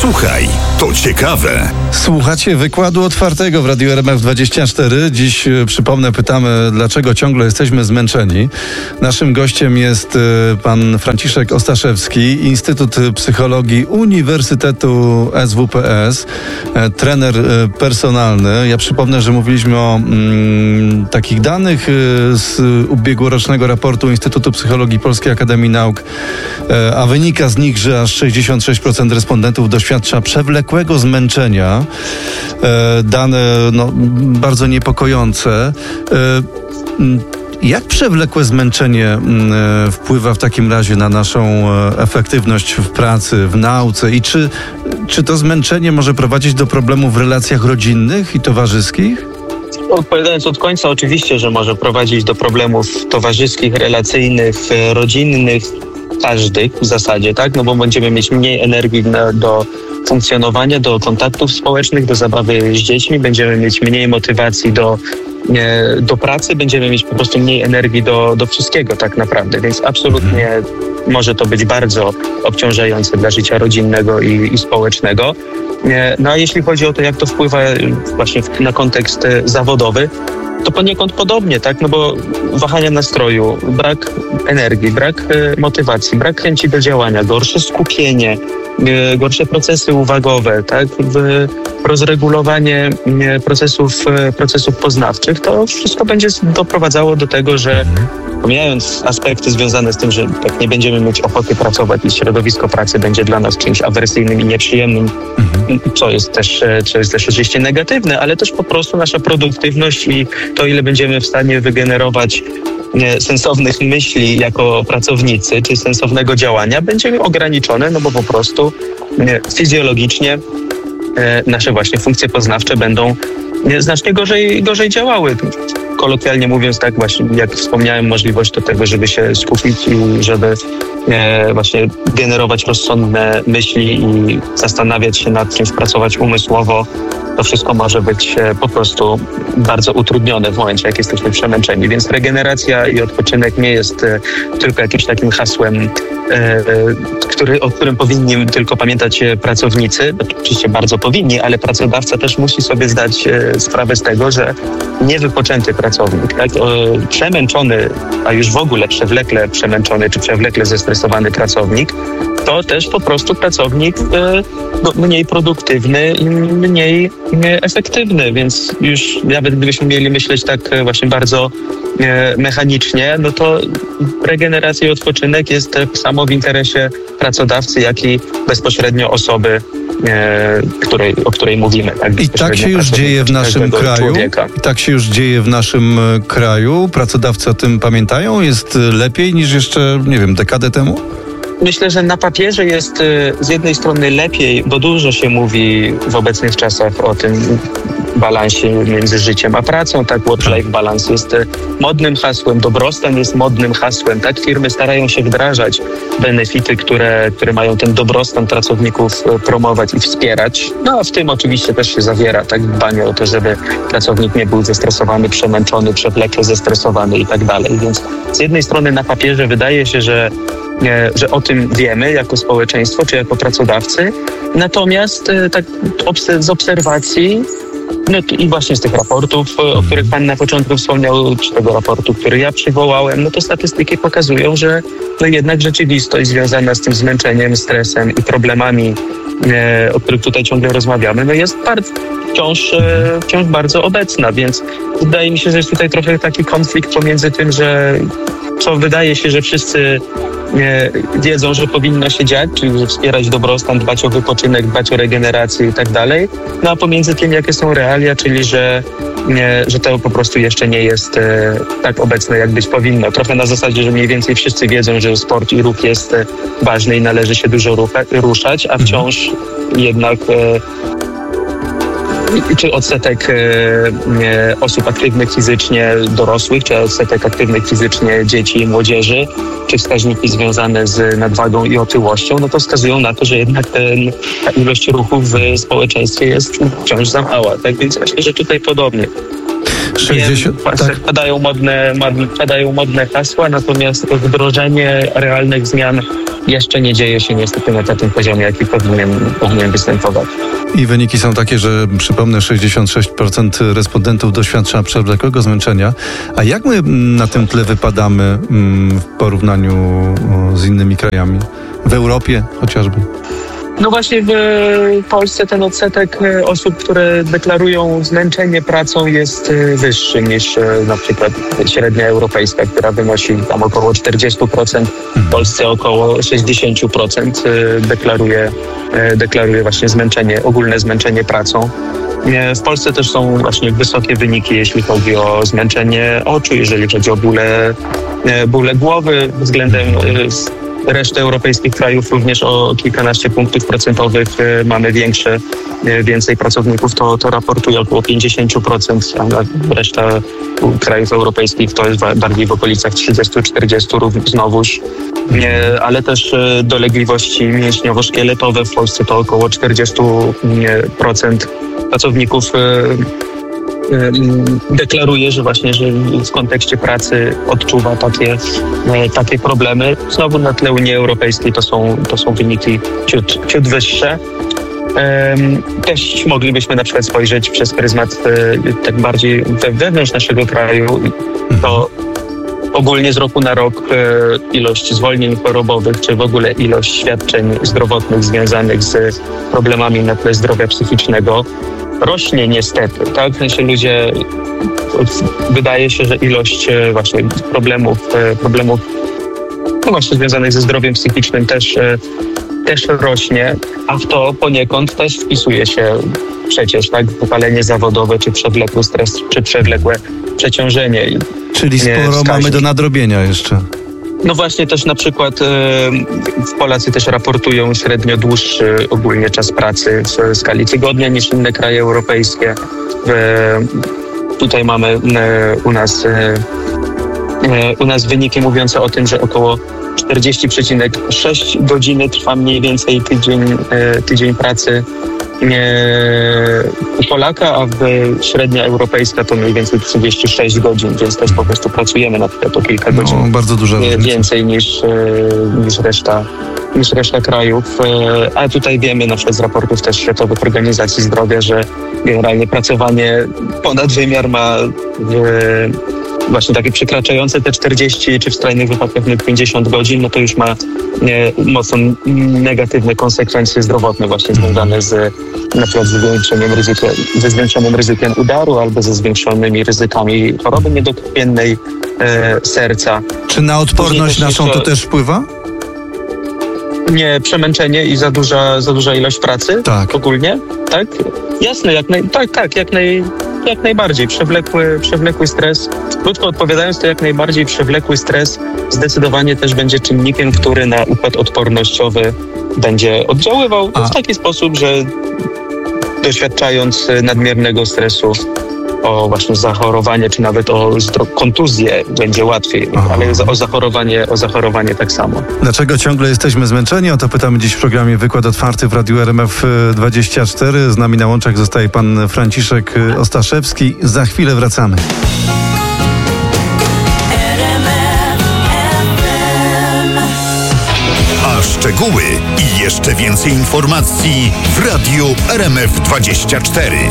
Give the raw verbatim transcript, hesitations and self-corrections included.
Słuchaj, to ciekawe. Słuchacie wykładu otwartego w Radiu R M F dwadzieścia cztery. Dziś, przypomnę, pytamy, dlaczego ciągle jesteśmy zmęczeni. Naszym gościem jest pan Franciszek Ostaszewski, Instytut Psychologii Uniwersytetu S W P S, trener personalny. Ja przypomnę, że mówiliśmy o mm, takich danych z ubiegłorocznego raportu Instytutu Psychologii Polskiej Akademii Nauk, a wynika z nich, że aż sześćdziesiąt sześć procent respondentów doświadcza przewlekłego zmęczenia. Dane no, bardzo niepokojące. Jak przewlekłe zmęczenie wpływa w takim razie na naszą efektywność w pracy, w nauce i czy, czy to zmęczenie może prowadzić do problemów w relacjach rodzinnych i towarzyskich? Odpowiadając od końca, oczywiście, że może prowadzić do problemów towarzyskich, relacyjnych, rodzinnych, każdych w zasadzie, tak? No bo będziemy mieć mniej energii na, do funkcjonowania, do kontaktów społecznych, do zabawy z dziećmi, będziemy mieć mniej motywacji do, nie, do pracy, będziemy mieć po prostu mniej energii do, do wszystkiego tak naprawdę, więc absolutnie może to być bardzo obciążające dla życia rodzinnego i, i społecznego. No a jeśli chodzi o to, jak to wpływa właśnie na kontekst zawodowy, to poniekąd podobnie, tak? No bo wahania nastroju, brak energii, brak motywacji, brak chęci do działania, gorsze skupienie, gorsze procesy uwagowe, tak? Rozregulowanie procesów, procesów poznawczych, to wszystko będzie doprowadzało do tego, że pomijając aspekty związane z tym, że tak nie będziemy mieć ochoty pracować i środowisko pracy będzie dla nas czymś awersyjnym i nieprzyjemnym, mhm. co jest też, co jest też oczywiście negatywne, ale też po prostu nasza produktywność i to, ile będziemy w stanie wygenerować nie, sensownych myśli jako pracownicy, czy sensownego działania, będzie ograniczone, no bo po prostu nie, fizjologicznie e, nasze właśnie funkcje poznawcze będą nie, znacznie gorzej, gorzej działały. Kolokwialnie mówiąc, tak właśnie, jak wspomniałem, możliwość do tego, żeby się skupić i żeby e, właśnie generować rozsądne myśli i zastanawiać się nad czymś, pracować umysłowo, to wszystko może być e, po prostu bardzo utrudnione w momencie, jak jesteśmy przemęczeni. Więc regeneracja i odpoczynek nie jest e, tylko jakimś takim hasłem, e, który, o którym powinni tylko pamiętać pracownicy. Oczywiście bardzo powinni, ale pracodawca też musi sobie zdać e, sprawę z tego, że niewypoczęty pracownik, tak, o, przemęczony, a już w ogóle przewlekle przemęczony czy przewlekle zestresowany pracownik, to też po prostu pracownik e, no, mniej produktywny i mniej nie, efektywny, więc już nawet gdybyśmy mieli myśleć tak właśnie bardzo e, mechanicznie, no to regeneracja i odpoczynek jest tak samo w interesie pracodawcy, jak i bezpośrednio osoby, E, której, o której mówimy. Tak, I tak się już dzieje w naszym kraju. Człowieka. I tak się już dzieje w naszym kraju. Pracodawcy o tym pamiętają? Jest lepiej niż jeszcze, nie wiem, dekadę temu? Myślę, że na papierze jest z jednej strony lepiej, bo dużo się mówi w obecnych czasach o tym balansie między życiem a pracą, tak, work-life balance jest modnym hasłem, dobrostan jest modnym hasłem, tak, firmy starają się wdrażać benefity, które, które mają ten dobrostan pracowników promować i wspierać, no a w tym oczywiście też się zawiera, tak, dbanie o to, żeby pracownik nie był zestresowany, przemęczony, przewlekle zestresowany i tak dalej, więc z jednej strony na papierze wydaje się, że że o tym wiemy jako społeczeństwo czy jako pracodawcy. Natomiast tak z obserwacji no i właśnie z tych raportów, o których pan na początku wspomniał, czy tego raportu, który ja przywołałem, no to statystyki pokazują, że no jednak rzeczywistość związana z tym zmęczeniem, stresem i problemami, e, o których tutaj ciągle rozmawiamy, no jest bardzo, wciąż, e, wciąż bardzo obecna, więc wydaje mi się, że jest tutaj trochę taki konflikt pomiędzy tym, że co wydaje się, że wszyscy nie, wiedzą, że powinno się dziać, czyli że wspierać dobrostan, dbać o wypoczynek, dbać o regenerację i tak dalej, no a pomiędzy tym, jakie są realia, czyli że, nie, że to po prostu jeszcze nie jest e, tak obecne, jak być powinno. Trochę na zasadzie, że mniej więcej wszyscy wiedzą, że sport i ruch jest e, ważny i należy się dużo rucha, ruszać, a wciąż jednak e, czy odsetek e, osób aktywnych fizycznie dorosłych, czy odsetek aktywnych fizycznie dzieci i młodzieży, czy wskaźniki związane z nadwagą i otyłością, no to wskazują na to, że jednak ten, ta ilość ruchu w społeczeństwie jest wciąż za mała. Tak więc myślę, że tutaj podobnie. sześćdziesiąt Wiem, tak. padają, modne, mod, padają modne hasła, natomiast wdrożenie realnych zmian jeszcze nie dzieje się niestety na takim poziomie, jaki powinien, powinien występować. I wyniki są takie, że przypomnę, sześćdziesiąt sześć procent respondentów doświadcza przewlekłego zmęczenia. A jak my na tym tle wypadamy w porównaniu z innymi krajami? W Europie chociażby? No właśnie w Polsce ten odsetek osób, które deklarują zmęczenie pracą, jest wyższy niż na przykład średnia europejska, która wynosi tam około czterdzieści procent. W Polsce około sześćdziesiąt procent deklaruje, deklaruje właśnie zmęczenie, ogólne zmęczenie pracą. W Polsce też są właśnie wysokie wyniki, jeśli chodzi o zmęczenie oczu, jeżeli chodzi o bóle, bóle głowy względem reszty europejskich krajów. Również o kilkanaście punktów procentowych mamy większe, więcej pracowników to, to raportuje, około pięćdziesiąt procent, a reszta krajów europejskich to jest bardziej w okolicach trzydzieści do czterdziestu znowuż. Ale też dolegliwości mięśniowo-szkieletowe w Polsce to około czterdzieści procent pracowników deklaruje, że właśnie że w kontekście pracy odczuwa takie, takie problemy. Znowu na tle Unii Europejskiej to są, to są wyniki ciut, ciut wyższe. Też moglibyśmy na przykład spojrzeć przez pryzmat tak bardziej wewnątrz naszego kraju. To ogólnie z roku na rok ilość zwolnień chorobowych, czy w ogóle ilość świadczeń zdrowotnych związanych z problemami na tle zdrowia psychicznego rośnie niestety, tak? W sensie ludzie, wydaje się, że ilość właśnie problemów, problemów no właśnie związanych ze zdrowiem psychicznym też, też rośnie, a w to poniekąd też wpisuje się przecież, tak? Wypalenie zawodowe, czy przewlekły stres, czy przewlekłe przeciążenie. Czyli sporo wskaźnik. Mamy do nadrobienia jeszcze. No właśnie też na przykład e, Polacy też raportują średnio dłuższy ogólnie czas pracy w skali tygodnia niż inne kraje europejskie. E, tutaj mamy e, u nas e, u nas wyniki mówiące o tym, że około czterdzieści przecinek sześć godziny trwa mniej więcej tydzień, e, tydzień pracy u Polaka, a średnia europejska to mniej więcej trzydzieści sześć godzin, więc też po prostu pracujemy na przykład o kilka godzin no, bardzo dużo więcej niż, niż, reszta, niż reszta krajów. A tutaj wiemy na przykład z raportów też Światowych Organizacji Zdrowia, że generalnie pracowanie ponad wymiar ma właśnie takie przekraczające te czterdzieści, czy w skrajnych wypadkach pięćdziesiąt godzin, no to już ma nie, mocno negatywne konsekwencje zdrowotne właśnie związane z na przykład z zwiększonym ryzykiem, ze zwiększonym ryzykiem udaru albo ze zwiększonymi ryzykami choroby niedokrwiennej e, serca. Czy na odporność naszą to też wpływa? Nie, przemęczenie i za duża, za duża ilość pracy tak. ogólnie, tak? Jasne, jak naj, tak, tak, jak naj, jak najbardziej. Przewlekły, przewlekły stres. Krótko odpowiadając, to jak najbardziej przewlekły stres zdecydowanie też będzie czynnikiem, który na układ odpornościowy będzie oddziaływał A. w taki sposób, że doświadczając nadmiernego stresu o właśnie zachorowanie, czy nawet o kontuzję będzie łatwiej, Aha. ale o zachorowanie, o zachorowanie tak samo. Dlaczego ciągle jesteśmy zmęczeni? O to pytamy dziś w programie Wykład Otwarty w Radiu R M F dwadzieścia cztery. Z nami na łączach zostaje pan Franciszek Ostaszewski. Za chwilę wracamy. A szczegóły i jeszcze więcej informacji w Radiu R M F dwadzieścia cztery.